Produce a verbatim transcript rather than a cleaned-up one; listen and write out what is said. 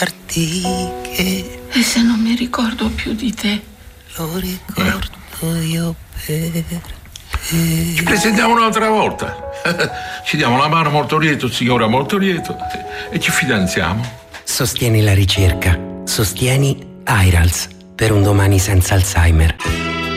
Che e se non mi ricordo più di te? Lo ricordo io per te. Ci presentiamo un'altra volta. Ci diamo la mano molto lieto, signora molto lieto, e ci fidanziamo. Sostieni la ricerca. Sostieni I R A L S per un domani senza Alzheimer.